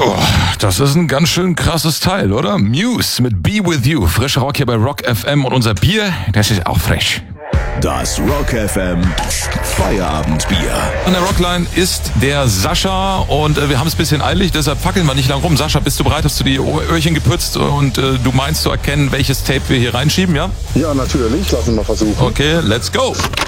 Oh, das ist ein ganz schön krasses Teil, oder? Muse mit Be With You. Frischer Rock hier bei Rock FM und unser Bier, das ist auch frisch. Das Rock FM Feierabendbier. An der Rockline ist der Sascha und wir haben es ein bisschen eilig, deshalb fackeln wir nicht lang rum. Sascha, bist du bereit? Hast du die Öhrchen geputzt und du meinst zu erkennen, welches Tape wir hier reinschieben, ja? Ja, natürlich. Lass uns mal versuchen. Okay, let's go.